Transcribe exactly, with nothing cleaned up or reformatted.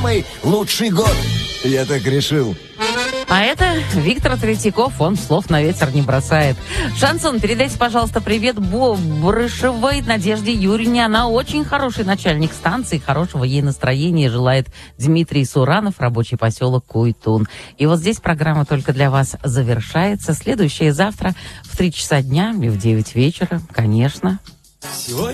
самый лучший год. Я так решил. А это Виктор Третьяков, он слов на ветер не бросает. Шансон, передайте, пожалуйста, привет Бобрышевой Надежде Юрьевне. Она очень хороший начальник станции, хорошего ей настроения желает Дмитрий Суранов, рабочий поселок Куйтун. И вот здесь программа только для вас завершается. Следующая завтра в три часа дня и в девять вечера, конечно. Сегодня